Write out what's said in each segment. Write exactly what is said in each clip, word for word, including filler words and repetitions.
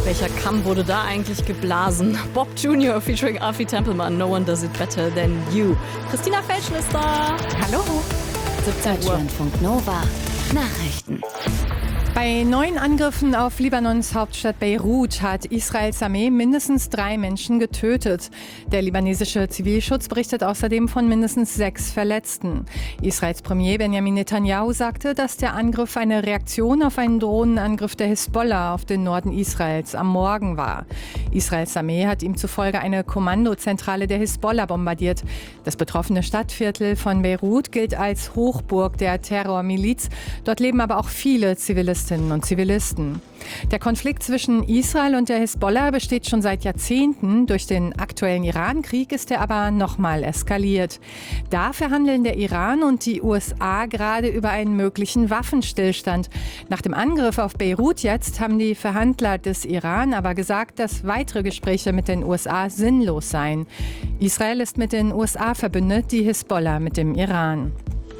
Welcher Kamm wurde da eigentlich geblasen? Bob Junior featuring Afi Tempelmann, No One Does It Better Than You. Christina Felschen ist da. Hallo. siebzehn Uhr. Deutschlandfunk Nova. Nachrichten. Bei neuen Angriffen auf Libanons Hauptstadt Beirut hat Israels Armee mindestens drei Menschen getötet. Der libanesische Zivilschutz berichtet außerdem von mindestens sechs Verletzten. Israels Premier Benjamin Netanyahu sagte, dass der Angriff eine Reaktion auf einen Drohnenangriff der Hisbollah auf den Norden Israels am Morgen war. Israels Armee hat ihm zufolge eine Kommandozentrale der Hisbollah bombardiert. Das betroffene Stadtviertel von Beirut gilt als Hochburg der Terrormiliz. Dort leben aber auch viele Zivilisten und Zivilisten. Der Konflikt zwischen Israel und der Hisbollah besteht schon seit Jahrzehnten. Durch den aktuellen Iran-Krieg ist er aber nochmal eskaliert. Da verhandeln der Iran und die U S A gerade über einen möglichen Waffenstillstand. Nach dem Angriff auf Beirut jetzt haben die Verhandler des Iran aber gesagt, dass weitere Gespräche mit den U S A sinnlos seien. Israel ist mit den U S A verbündet, die Hisbollah mit dem Iran.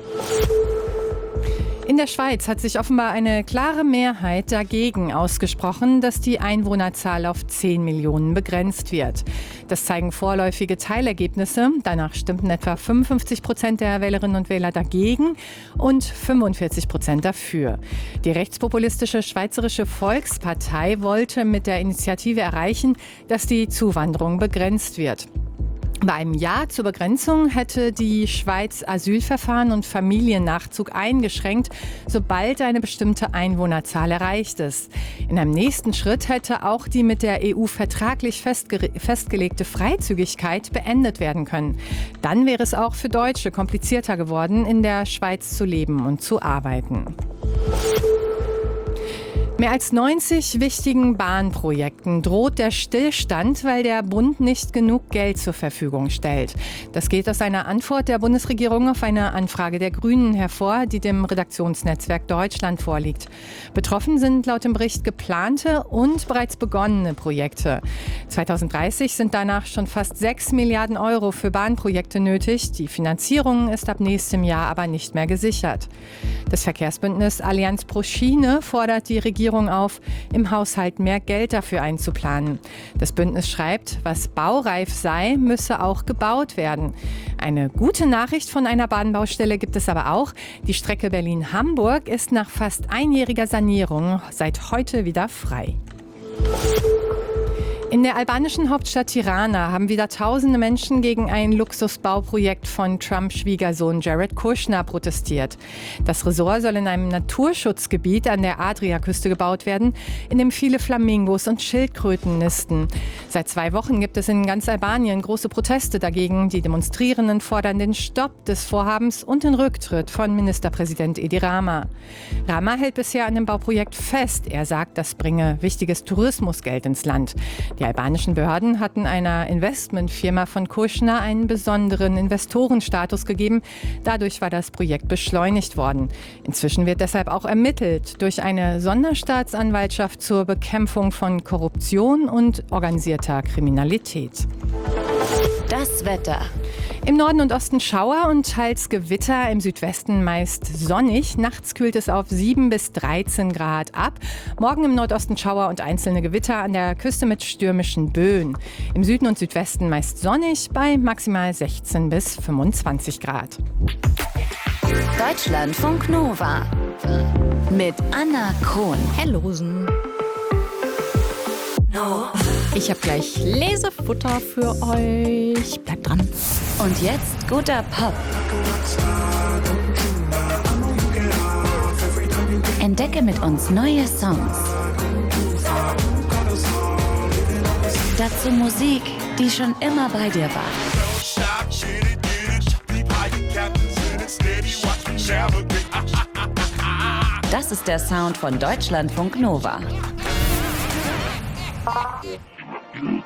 In der Schweiz hat sich offenbar eine klare Mehrheit dagegen ausgesprochen, dass die Einwohnerzahl auf zehn Millionen begrenzt wird. Das zeigen vorläufige Teilergebnisse. Danach stimmten etwa fünfundfünfzig Prozent der Wählerinnen und Wähler dagegen und fünfundvierzig Prozent dafür. Die rechtspopulistische Schweizerische Volkspartei wollte mit der Initiative erreichen, dass die Zuwanderung begrenzt wird. Bei einem Ja zur Begrenzung hätte die Schweiz Asylverfahren und Familiennachzug eingeschränkt, sobald eine bestimmte Einwohnerzahl erreicht ist. In einem nächsten Schritt hätte auch die mit der E U vertraglich festge- festgelegte Freizügigkeit beendet werden können. Dann wäre es auch für Deutsche komplizierter geworden, in der Schweiz zu leben und zu arbeiten. Mehr als neunzig wichtigen Bahnprojekten droht der Stillstand, weil der Bund nicht genug Geld zur Verfügung stellt. Das geht aus einer Antwort der Bundesregierung auf eine Anfrage der Grünen hervor, die dem Redaktionsnetzwerk Deutschland vorliegt. Betroffen sind laut dem Bericht geplante und bereits begonnene Projekte. zweitausenddreißig sind danach schon fast sechs Milliarden Euro für Bahnprojekte nötig. Die Finanzierung ist ab nächstem Jahr aber nicht mehr gesichert. Das Verkehrsbündnis Allianz pro Schiene fordert die Regierung auf, im Haushalt mehr Geld dafür einzuplanen. Das Bündnis schreibt, was baureif sei, müsse auch gebaut werden. Eine gute Nachricht von einer Bahnbaustelle gibt es aber auch. Die Strecke Berlin-Hamburg ist nach fast einjähriger Sanierung seit heute wieder frei. In der albanischen Hauptstadt Tirana haben wieder tausende Menschen gegen ein Luxusbauprojekt von Trumps Schwiegersohn Jared Kushner protestiert. Das Resort soll in einem Naturschutzgebiet an der Adriaküste gebaut werden, in dem viele Flamingos und Schildkröten nisten. Seit zwei Wochen gibt es in ganz Albanien große Proteste dagegen. Die Demonstrierenden fordern den Stopp des Vorhabens und den Rücktritt von Ministerpräsident Edi Rama. Rama hält bisher an dem Bauprojekt fest. Er sagt, das bringe wichtiges Tourismusgeld ins Land. Die albanischen Behörden hatten einer Investmentfirma von Kushner einen besonderen Investorenstatus gegeben. Dadurch war das Projekt beschleunigt worden. Inzwischen wird deshalb auch ermittelt durch eine Sonderstaatsanwaltschaft zur Bekämpfung von Korruption und organisierter Kriminalität. Das Wetter. Im Norden und Osten Schauer und teils Gewitter, im Südwesten meist sonnig. Nachts kühlt es auf sieben bis dreizehn Grad ab. Morgen im Nordosten Schauer und einzelne Gewitter, an der Küste mit stürmischen Böen. Im Süden und Südwesten meist sonnig bei maximal sechzehn bis fünfundzwanzig Grad. Deutschlandfunk Nova mit Anna Krohn. Hellosen. Ich habe gleich Lesefutter für euch. Bleibt dran. Und jetzt guter Pop. Entdecke mit uns neue Songs. Dazu Musik, die schon immer bei dir war. Das ist der Sound von Deutschlandfunk Nova.